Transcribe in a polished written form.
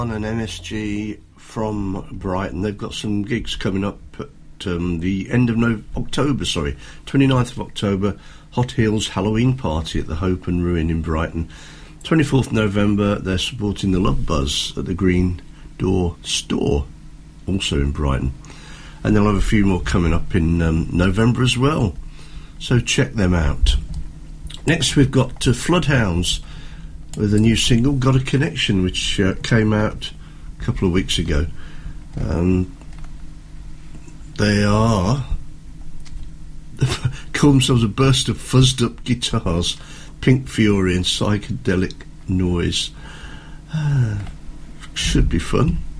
On an MSG from Brighton, they've got some gigs coming up at the end of October, 29th of October, Hot Heels Halloween Party at the Hope and Ruin in Brighton. 24th November, they're supporting the Love Buzz at the Green Door Store, also in Brighton. And they'll have a few more coming up in November as well, so check them out. Next we've got Floodhounds with a new single, Got a Connection, which came out a couple of weeks ago. They call themselves a burst of fuzzed up guitars, pink fury and psychedelic noise. Should be fun.